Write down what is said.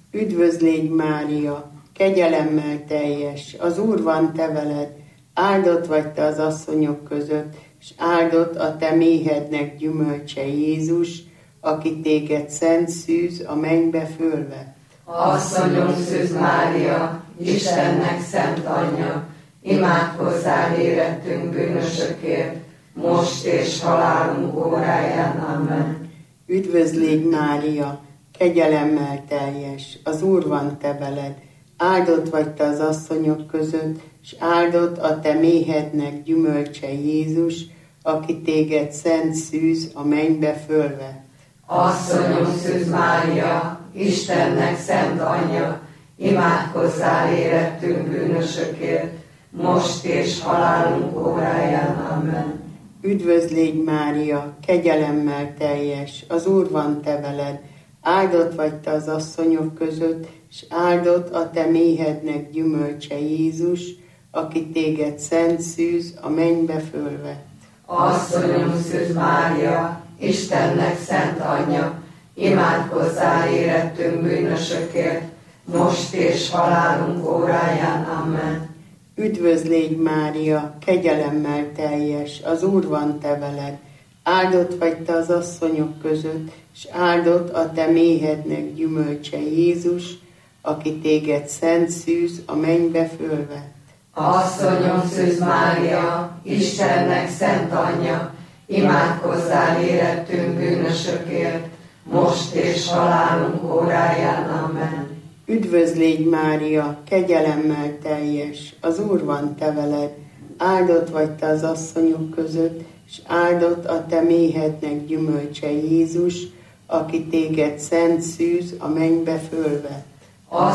Üdvözl légy Mária, kegyelemmel teljes, az Úr van te veled, áldott vagy te az asszonyok között, és áldott a te méhednek gyümölcse Jézus, aki téged szent szűz a mennybe fölvett. Asszonyom Szűz Mária, Istennek szent anyja, imádkozzál érettünk bűnösökért, most és halálunk óráján. Amen. Üdvözl légy Mária, kegyelemmel teljes, az Úr van te veled, áldott vagy te az asszonyok között, és áldott a te méhednek gyümölcse Jézus, aki téged szent szűz a mennybe fölvett. Asszonyom Szűz Mária, Istennek szent anyja, imádkozzál érettünk bűnösökért, most és halálunk óráján. Amen. Üdvözl légy Mária, kegyelemmel teljes, az Úr van te veled, áldott vagy te az asszonyok között, és áldott a te méhednek gyümölcse Jézus, aki téged szent szűz a mennybe fölvett. Asszonyom Szűz Mária, Istennek szent anyja, imádkozzál érettünk bűnösökért, most és halálunk óráján. Amen. Üdvözl légy Mária, kegyelemmel teljes, az Úr van te veled, áldott vagy te az asszonyok között, és áldott a te méhednek gyümölcse Jézus, aki téged szent szűz a mennybe fölvett. Asszonyom Szűz Mária, Istennek szent anyja, imádkozzál érettünk bűnösökért, most és halálunk óráján. Amen. Üdvözl légy Mária, kegyelemmel teljes, az Úr van te veled, áldott vagy te az asszonyok között, és áldott a te méhednek gyümölcse Jézus, aki téged szent szűz a mennybe fölvett.